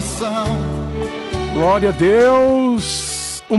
oração. Glória a Deus.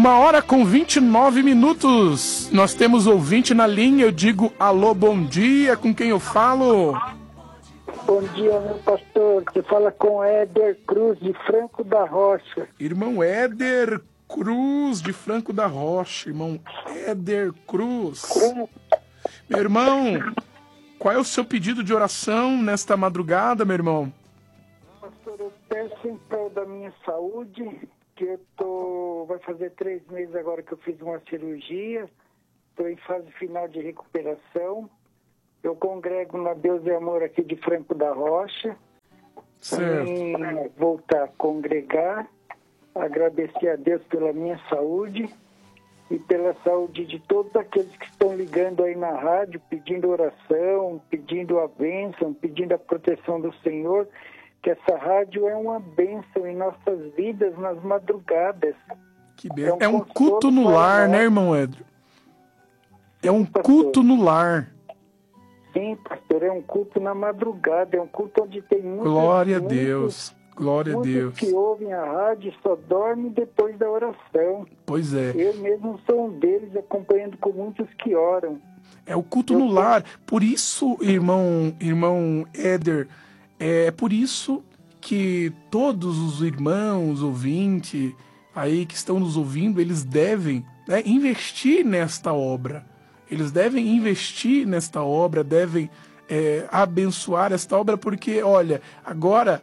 1h29. Nós temos ouvinte na linha. Eu digo alô, bom dia. Com quem eu falo? Bom dia, meu pastor. Você fala com Éder Cruz, de Franco da Rocha. Irmão Éder Cruz, de Franco da Rocha. Irmão Éder Cruz. Meu irmão, qual é o seu pedido de oração nesta madrugada, meu irmão? Pastor, eu peço em prol da minha saúde, que vai fazer 3 meses agora que eu fiz uma cirurgia, estou em fase final de recuperação. Eu congrego na Deus e Amor aqui de Franco da Rocha. Certo. E voltar a congregar, agradecer a Deus pela minha saúde e pela saúde de todos aqueles que estão ligando aí na rádio, pedindo oração, pedindo a bênção, pedindo a proteção do Senhor, que essa rádio é uma bênção em nossas vidas nas madrugadas. Que bem. É um culto no lar, né, irmão Éder? É um culto no lar. Sim, pastor, é um culto na madrugada, é um culto onde tem muitos... Glória a Deus, glória a Deus. Muitos que ouvem a rádio só dormem depois da oração. Pois é. Eu mesmo sou um deles, acompanhando com muitos que oram. É o culto no lar. Por isso, irmão Éder, é por isso que todos os irmãos ouvintes aí que estão nos ouvindo, eles devem, né, investir nesta obra. Eles devem investir nesta obra, devem abençoar esta obra, porque, olha, agora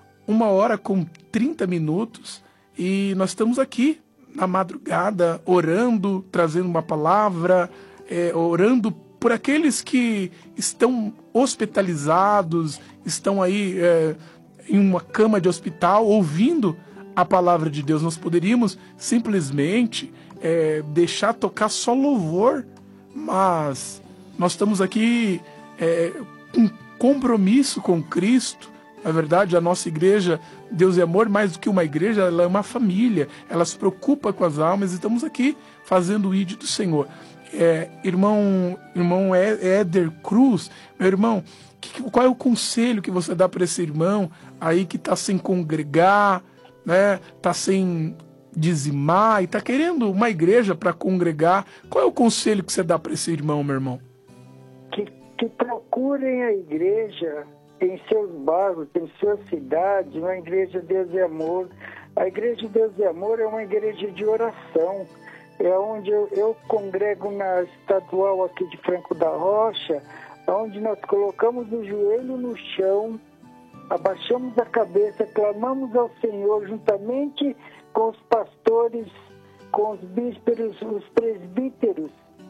1h30 e nós estamos aqui na madrugada, orando, trazendo uma palavra, orando por aqueles que estão hospitalizados, estão aí em uma cama de hospital, ouvindo a palavra de Deus. Nós poderíamos simplesmente deixar tocar só louvor, mas nós estamos aqui com compromisso com Cristo. Na verdade, a nossa igreja, Deus e Amor, mais do que uma igreja, ela é uma família, ela se preocupa com as almas, e estamos aqui fazendo o ID do Senhor. Irmão Éder Cruz, meu irmão, qual é o conselho que você dá para esse irmão aí que está sem congregar, né? Está sem dizimar e está querendo uma igreja para congregar? Qual é o conselho que você dá para esse irmão, meu irmão? Que procurem a igreja em seus bairros, em sua cidade, uma igreja Deus e Amor. A igreja Deus e Amor é uma igreja de oração. É onde eu congrego na estadual aqui de Franco da Rocha, onde nós colocamos o joelho no chão, abaixamos a cabeça, clamamos ao Senhor juntamente com os pastores, com os bispos, os presbíteros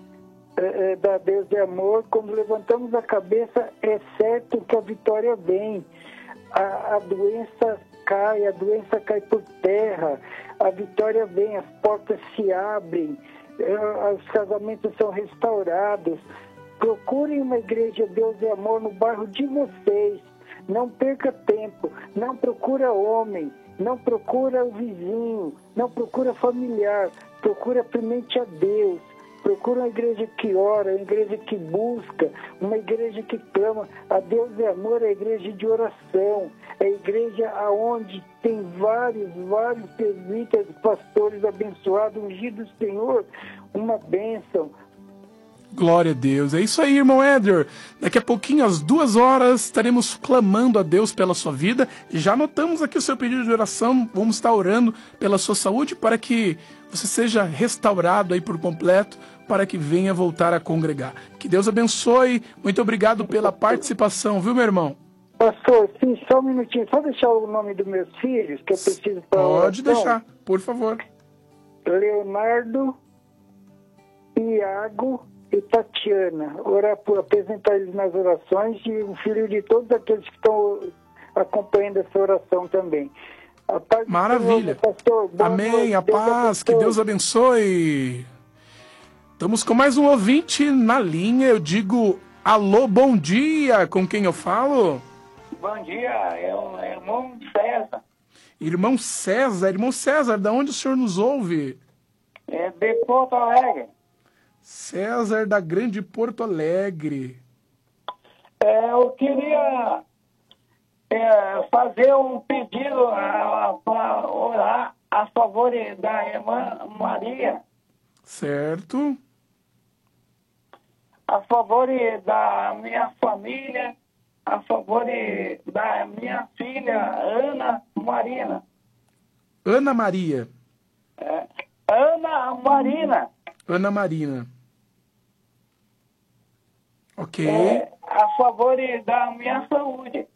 da Deus e Amor. Quando levantamos a cabeça, é certo que a vitória vem. A doença cai por terra, a vitória vem, as portas se abrem, os casamentos são restaurados. Procurem uma igreja Deus e Amor no bairro de vocês. Não perca tempo, não procura homem, não procura o vizinho, não procura familiar, procura primeiro a Deus. Procura uma igreja que ora, uma igreja que busca, uma igreja que clama. A Deus e Amor é a igreja de oração, é a igreja onde tem vários presbíteros, pastores abençoados, ungidos do Senhor, uma bênção. Glória a Deus. É isso aí, irmão Éder. Daqui a pouquinho, às 2h, estaremos clamando a Deus pela sua vida. Já anotamos aqui o seu pedido de oração. Vamos estar orando pela sua saúde para que você seja restaurado aí por completo, para que venha voltar a congregar. Que Deus abençoe. Muito obrigado pela participação, viu, meu irmão? Pastor, sim, só um minutinho. Só deixar o nome dos meus filhos, que eu preciso para Pode deixar, por favor. Leonardo, Iago e Tatiana. Orar por apresentar eles nas orações, e o filho de todos aqueles que estão acompanhando essa oração também. A paz. Maravilha. Senhor, pastor. Amém. Noite. A paz. Que Deus abençoe. Estamos com mais um ouvinte na linha. Eu digo alô, bom dia. Com quem eu falo? Bom dia. É o irmão César. Irmão César, da onde o senhor nos ouve? É de Porto Alegre. César da Grande Porto Alegre. Eu queria fazer um pedido a favor da irmã Maria, Certo. a favor da minha família, a favor da minha filha Ana Marina. Ana Maria. Ana Marina. Ana Marina. Ok. A favor da minha saúde.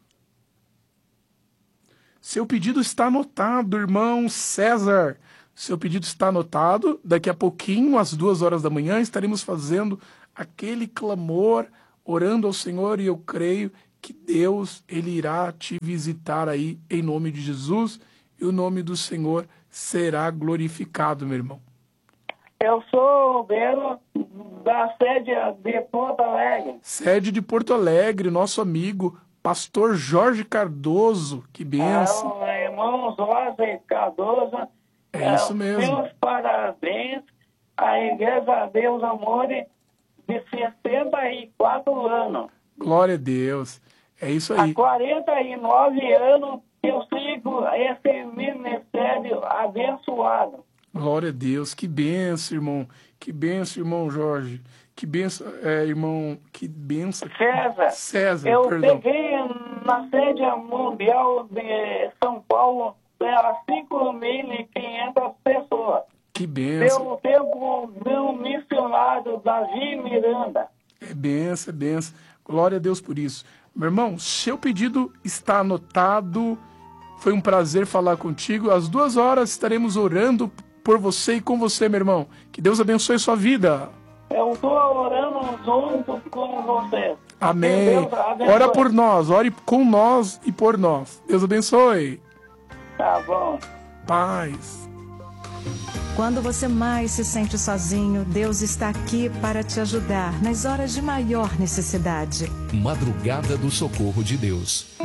Seu pedido está anotado, irmão César. Seu pedido está anotado. Daqui a pouquinho, às 2 horas da manhã, estaremos fazendo aquele clamor, orando ao Senhor, e eu creio que Deus, Ele irá te visitar aí em nome de Jesus, e o nome do Senhor será glorificado, meu irmão. Eu sou obreiro da sede de Porto Alegre. Sede de Porto Alegre, nosso amigo, pastor Jorge Cardoso. Que bênção. O irmão Jorge Cardoso. É isso mesmo. Meus parabéns à Igreja Deus Amor de 64 anos. Glória a Deus. É isso aí. Há 49 anos que eu sigo esse ministério abençoado. Glória a Deus. Que bênção, irmão. Que bênção, irmão Jorge. Que bênção, irmão. Que bênção. César, eu perdão. peguei na sede mundial de São Paulo para 5.500 pessoas. Que bênção. Deu tempo do missionário Davi Miranda. É bênção, é bênção. Glória a Deus por isso. Meu irmão, seu pedido está anotado. Foi um prazer falar contigo. Às 2 horas estaremos orando por você e com você, meu irmão. Que Deus abençoe sua vida. Eu estou orando junto com você. Amém. Deus abençoe. Ora por nós, ore com nós e por nós. Deus abençoe. Tá bom. Paz. Quando você mais se sente sozinho, Deus está aqui para te ajudar nas horas de maior necessidade. Madrugada do Socorro de Deus.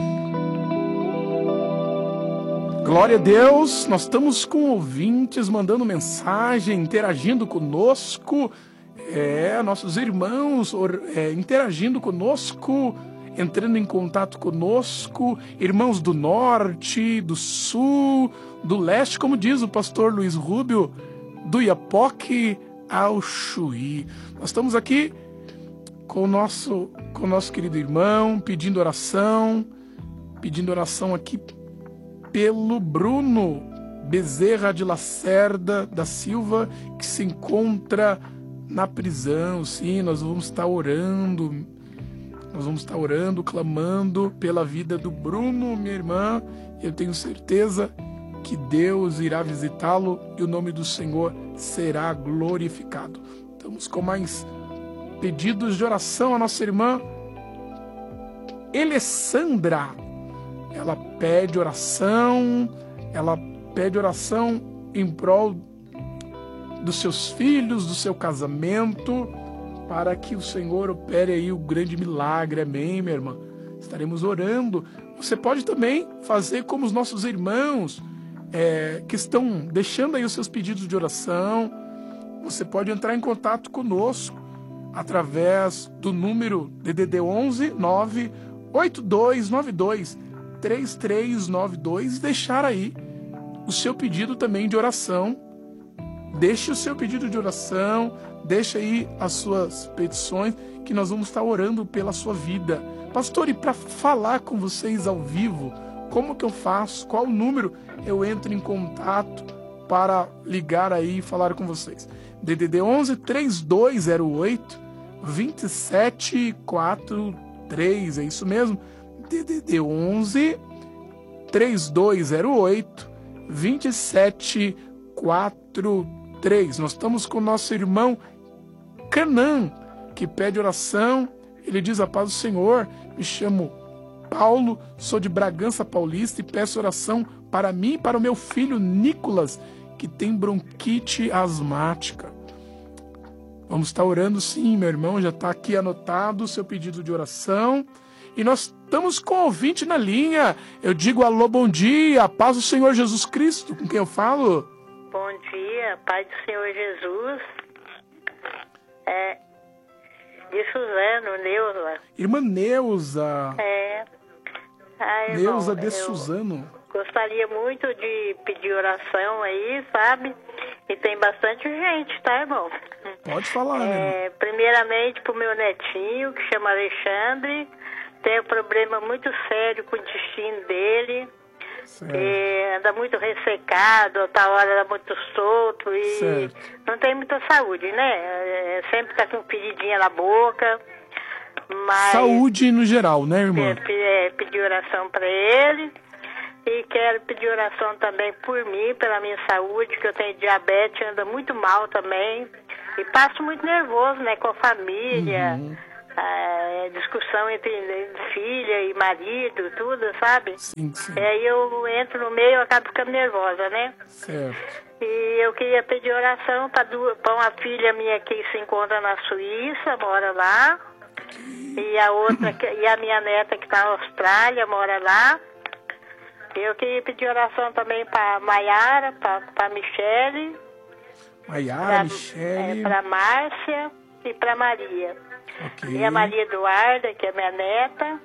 Glória a Deus, nós estamos com ouvintes mandando mensagem, interagindo conosco, nossos irmãos interagindo conosco, entrando em contato conosco, irmãos do norte, do sul, do leste, como diz o pastor Luiz Rubio, do Iapoque ao Chuí. Nós estamos aqui com o nosso querido irmão, pedindo oração aqui pelo Bruno Bezerra de Lacerda da Silva, que se encontra na prisão. Sim, nós vamos estar orando, clamando pela vida do Bruno, minha irmã. Eu tenho certeza que Deus irá visitá-lo e o nome do Senhor será glorificado. Estamos com mais pedidos de oração. A nossa irmã Alessandra, ela pede oração em prol dos seus filhos, do seu casamento, para que o Senhor opere aí o grande milagre. Amém, minha irmã? Estaremos orando. Você pode também fazer como os nossos irmãos que estão deixando aí os seus pedidos de oração. Você pode entrar em contato conosco através do número DDD 11 98292 3392 e deixar aí o seu pedido também de oração. Deixe o seu pedido de oração, deixe aí as suas petições, que nós vamos estar orando pela sua vida. Pastor, e para falar com vocês ao vivo, como que eu faço? Qual número eu entro em contato para ligar aí e falar com vocês? DDD 11 3208 2743, é isso mesmo? DDD 11 3208 2743. Nós estamos com o nosso irmão Canã, que pede oração. Ele diz: a paz do Senhor, me chamo Paulo, sou de Bragança Paulista e peço oração para mim e para o meu filho Nicolas, que tem bronquite asmática. Vamos estar orando sim, meu irmão, já está aqui anotado o seu pedido de oração. E nós estamos com o ouvinte na linha. Eu digo alô, bom dia, paz do Senhor Jesus Cristo, com quem eu falo? Bom dia, paz do Senhor Jesus. De Suzano, Neuza. Irmã Neuza. Ai, Neuza irmão, de Suzano. Gostaria muito de pedir oração aí, sabe? E tem bastante gente, tá, irmão? Pode falar, né? Primeiramente pro meu netinho, que chama Alexandre. Tem um problema muito sério com o intestino dele. Anda muito ressecado, outra hora anda muito solto e não tem muita saúde, né? Sempre tá com feridinha na boca. Mas saúde no geral, né, irmã? Pedir oração para ele. E quero pedir oração também por mim, pela minha saúde, que eu tenho diabetes, anda muito mal também. E passo muito nervoso, né, com a família. Discussão entre filha e marido, tudo, sabe? Sim. E aí eu entro no meio e acabo ficando nervosa, né? Certo. E eu queria pedir oração para uma filha minha que se encontra na Suíça, mora lá. E a outra, e a minha neta que está na Austrália, mora lá. Eu queria pedir oração também para Maiara, para Michele. Maiara, Michele. Para Márcia e para Maria. Okay. E a Maria Eduarda, que é minha neta.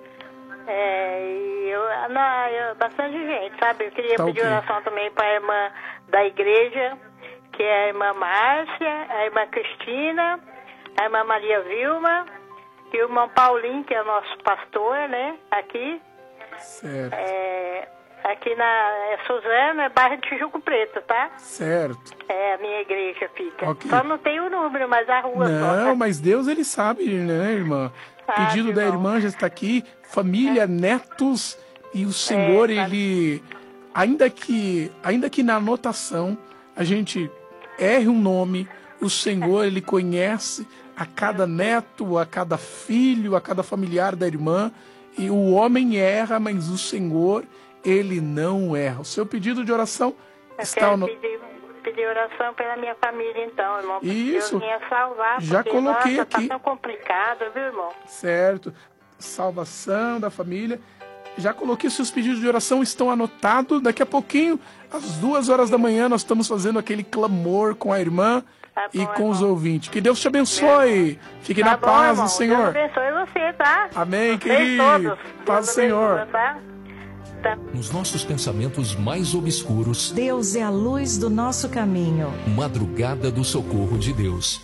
Bastante gente, sabe? Eu queria pedir oração também para a irmã da igreja, que é a irmã Márcia, a irmã Cristina, a irmã Maria Vilma e o irmão Paulinho, que é o nosso pastor, né? Aqui. Certo. Aqui na Suzano, é bairro de Tijuco Preto, tá? Certo. A minha igreja fica. Okay. Só não tem o número, mas a rua não, só. Tá? Mas Deus, ele sabe, né, irmã? O pedido da irmã já está aqui. Família, netos, e o Senhor, ele... Ainda que na anotação a gente erre um nome, o Senhor, ele conhece a cada neto, a cada filho, a cada familiar da irmã. E o homem erra, mas o Senhor, ele não erra. O seu pedido de oração está... Pedir oração pela minha família, então, irmão. Isso. Deus venha salvar. Já porque, coloquei nossa, aqui. Tá tão complicado, viu, irmão? Certo. Salvação da família. Já coloquei, seus pedidos de oração estão anotados. Daqui a pouquinho, às 2 horas da manhã, nós estamos fazendo aquele clamor com a irmã e com os ouvintes. Que Deus te abençoe. Fique na paz do Senhor. Deus abençoe você, tá? Amém, querido. Paz do Senhor. Tá? Nos nossos pensamentos mais obscuros, Deus é a luz do nosso caminho. Madrugada do Socorro de Deus.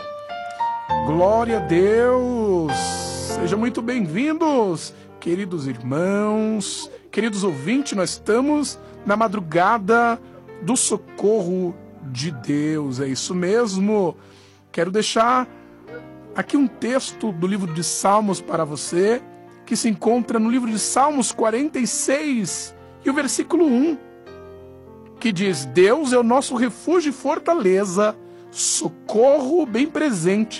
Glória a Deus. Sejam muito bem-vindos, queridos irmãos, queridos ouvintes. Nós estamos na madrugada do Socorro de Deus. É isso mesmo. Quero deixar aqui um texto do livro de Salmos para você, que se encontra no livro de Salmos 46 e o versículo 1, que diz: Deus é o nosso refúgio e fortaleza, socorro bem presente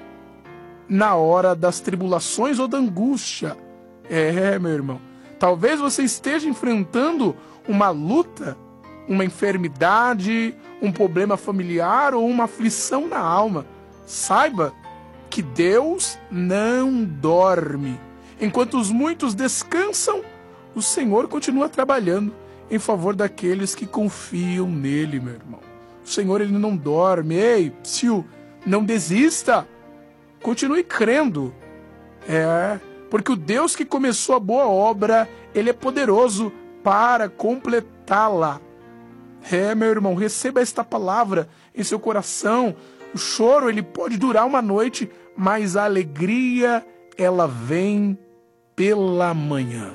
na hora das tribulações ou da angústia. Meu irmão, talvez você esteja enfrentando uma luta, uma enfermidade, um problema familiar ou uma aflição na alma. Saiba que Deus não dorme. Enquanto os muitos descansam, o Senhor continua trabalhando em favor daqueles que confiam nele, meu irmão. O Senhor, ele não dorme. Ei, psiu, não desista. Continue crendo. Porque o Deus que começou a boa obra, ele é poderoso para completá-la. Meu irmão, receba esta palavra em seu coração. O choro, ele pode durar uma noite, mas a alegria, ela vem pela manhã.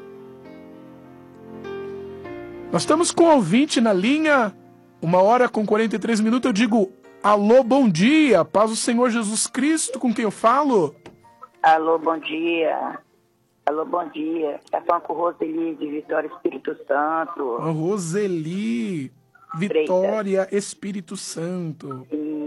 Nós estamos com o ouvinte na linha, 1h43. Eu digo, alô, bom dia, paz do Senhor Jesus Cristo, com quem eu falo? Alô, bom dia. Alô, bom dia. Está falando com Roseli, de Vitória, Espírito Santo. Roseli, Vitória, Espírito Santo.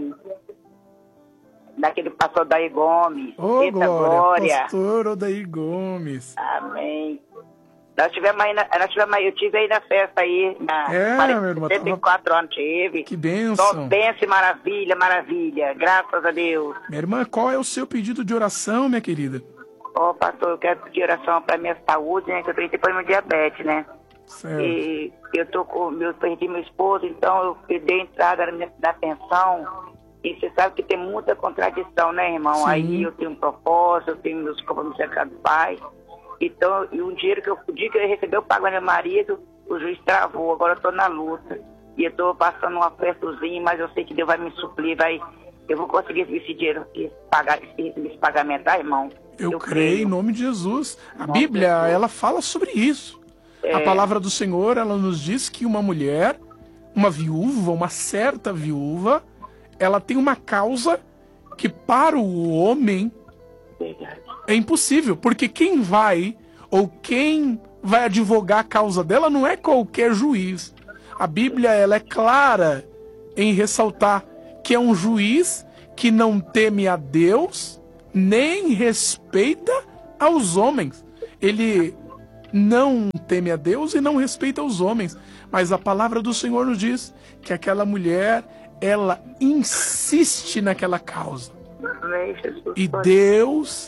Daquele pastor Odair Gomes. Ô, glória, pastor Odair Gomes. Amém. Eu tive aí na festa aí. Meu irmão. 74 anos tive. Que bênção. Bênção, maravilha, maravilha. Graças a Deus. Minha irmã, qual é o seu pedido de oração, minha querida? Pastor, eu quero pedir oração para minha saúde, né? Que eu tenho problema de diabetes, né? Certo. E eu perdi meu esposo, então eu dei entrada na pensão. E você sabe que tem muita contradição, né, irmão? Sim. Aí eu tenho um propósito, eu tenho meus compromissos com o Pai. Então, e um dinheiro que o dia que eu recebi, eu pago meu marido, o juiz travou, agora eu estou na luta. E eu estou passando um apertozinho, mas eu sei que Deus vai me suprir, eu vou conseguir esse dinheiro, esse pagamento, tá, irmão? Eu creio em nome de Jesus. A Bíblia, ela fala sobre isso. A palavra do Senhor, ela nos diz que uma mulher, uma viúva, uma certa viúva, ela tem uma causa que para o homem é impossível. Porque quem vai advogar a causa dela não é qualquer juiz. A Bíblia, ela é clara em ressaltar que é um juiz que não teme a Deus, nem respeita aos homens. Ele não teme a Deus e não respeita os homens. Mas a palavra do Senhor nos diz que aquela mulher, ela insiste naquela causa. E Deus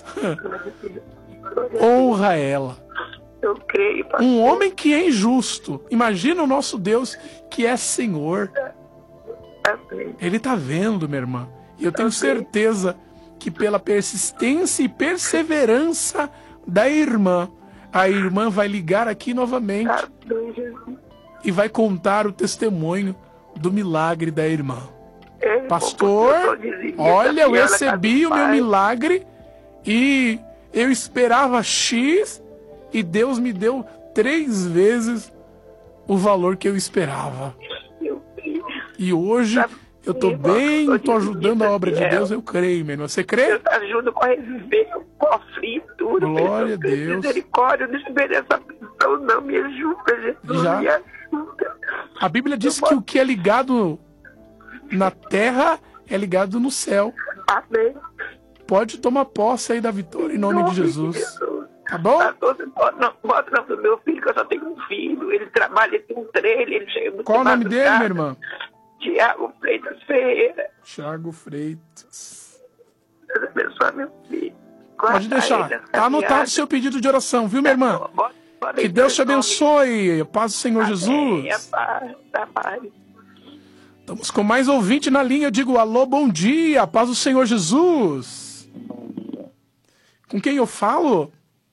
honra ela. Eu creio, pastor. Um homem que é injusto. Imagina o nosso Deus que é Senhor. Ele está vendo, minha irmã. E eu tenho certeza que pela persistência e perseverança da irmã, a irmã vai ligar aqui novamente e vai contar o testemunho do milagre da irmã. Pastor, olha, eu recebi o meu milagre e eu esperava X e Deus me deu 3 vezes o valor que eu esperava. E hoje eu tô bem, tô ajudando a obra de Deus, eu creio, meu irmão. Você crê? Deus ajuda a reviver o cofre e tudo. Glória a Deus. Misericórdia, não esperei essa pessoa, não. Me ajuda, Jesus. Já. Me ajuda. A Bíblia diz que o que é ligado na terra é ligado no céu. Amém. Pode tomar posse aí da vitória em nome de Jesus. Tá bom? Bota o nome do meu filho, que eu só tenho um filho. Ele trabalha, ele tem um trailer, ele chega muito. Qual o nome dele, minha irmã? Tiago Freitas Ferreira. Tiago Freitas. Deus abençoe meu filho. Pode deixar. Tá anotado o seu pedido de oração, viu, minha irmã? Que Deus te abençoe. Paz do Senhor Jesus. A paz. Estamos com mais ouvinte na linha. Eu digo alô, bom dia. Paz do Senhor Jesus. Com quem eu falo?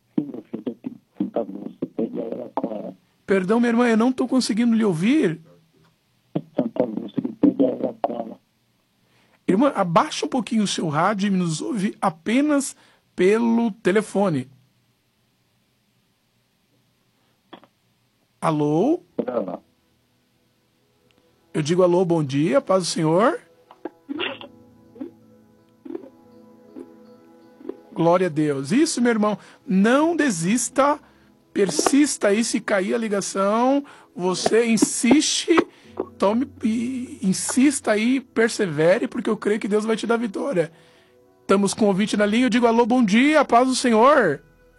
Perdão, minha irmã, eu não estou conseguindo lhe ouvir. Irmã, abaixa um pouquinho o seu rádio e nos ouve apenas pelo telefone. Alô? Eu digo alô, bom dia, paz do Senhor. Glória a Deus. Isso, meu irmão, não desista, persista aí. Se cair a ligação, você insiste, insista aí, persevere, porque eu creio que Deus vai te dar vitória. Estamos com o ouvinte na linha, eu digo alô, bom dia, paz do Senhor.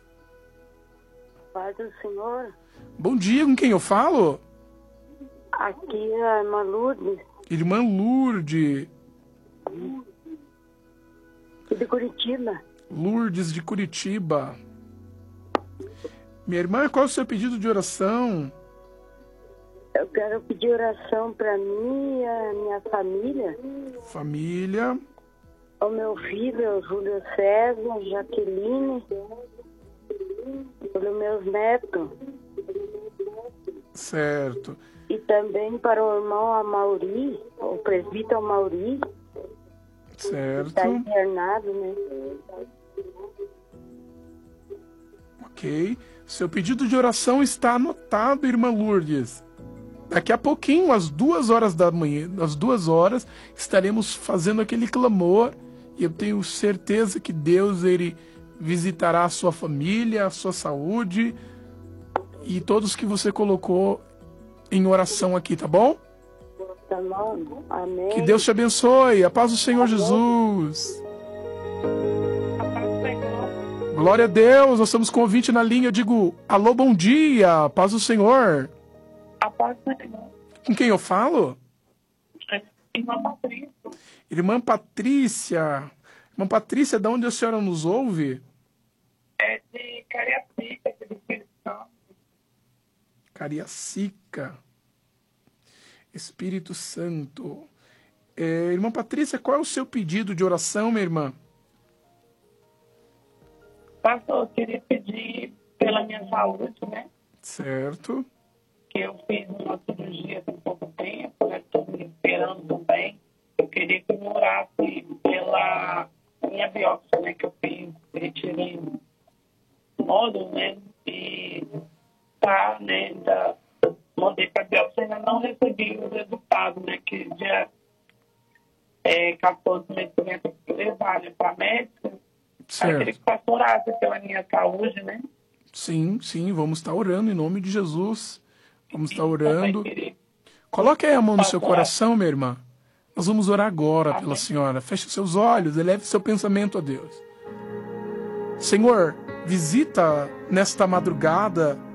Paz do Senhor. Bom dia, com quem eu falo? Aqui é a irmã Lourdes. Irmã Lourdes. De Curitiba. Lourdes de Curitiba. Minha irmã, qual é o seu pedido de oração? Eu quero pedir oração para mim e a minha família. Família. O meu filho, o Júlio César, Jaqueline. Pelos meus netos. Certo. E também para o irmão Amauri, o presbítero Amauri. Certo. Está internado, né? Ok. Seu pedido de oração está anotado, irmã Lourdes. Daqui a pouquinho, às 2 horas da manhã, às 2 horas, estaremos fazendo aquele clamor. E eu tenho certeza que Deus, ele visitará a sua família, a sua saúde e todos que você colocou em oração aqui, tá bom? Tá bom. Amém. Que Deus te abençoe. A paz do Senhor Jesus. Glória a Deus. Nós estamos com ouvinte na linha. Eu digo, alô, bom dia. Paz do Senhor. A paz do Senhor. Com quem eu falo? Irmã Patrícia. Irmã Patrícia. Irmã Patrícia, de onde a senhora nos ouve? É de Cariacica, de Espírito Santo. Cariacica. Espírito Santo. Irmã Patrícia, qual é o seu pedido de oração, minha irmã? Pastor, eu queria pedir pela minha saúde, né? Certo. Que eu fiz uma cirurgia tem pouco tempo, né? Estou me esperando também. Eu queria que eu orasse pela minha biópsia, né? Que eu fiz, retirei nódulo, né? E tá, né? Mandei para a biópsia, ainda não recebi o resultado, né? Que dia 14 de mês que vem tem que levar, né? Para médica. Certo. Eu queria que o pastor orasse pela minha saúde, né? Sim, sim, vamos estar orando em nome de Jesus. Vamos estar orando. Coloque aí a mão no seu coração, minha irmã. Nós vamos orar agora pela senhora. Feche seus olhos, eleve seu pensamento a Deus. Senhor, visita nesta madrugada